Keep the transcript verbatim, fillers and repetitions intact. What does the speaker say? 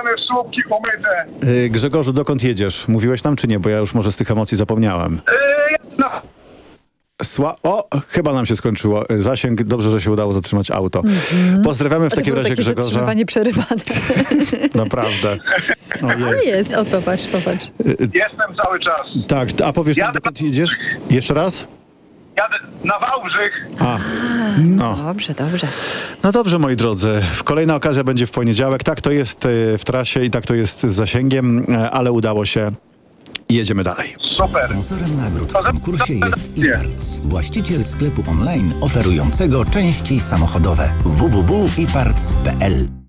w słupki umyte. Yy, Grzegorzu, dokąd jedziesz? Mówiłeś nam czy nie? Bo ja już może z tych emocji zapomniałem. Yy, no, Sła... O, chyba nam się skończyło. Zasięg, dobrze, że się udało zatrzymać auto. Mm-hmm. Pozdrawiamy w A to takim było razie takie Grzegorza. zatrzymywanie przerywane. Naprawdę. No, Ale jest. jest, o popatrz, popatrz. jestem cały czas. Tak, a powiesz nam, Jadę- dokąd jedziesz? Jeszcze raz? Jadę na Wałbrzych. A, no. Dobrze, dobrze. No dobrze, moi drodzy. Kolejna okazja będzie w poniedziałek. Tak to jest e, w trasie i tak to jest z zasięgiem, e, ale udało się i jedziemy dalej. Super. Sponsorem nagród w konkursie jest iParts, właściciel sklepu online oferującego części samochodowe w w w kropka iparts kropka p l.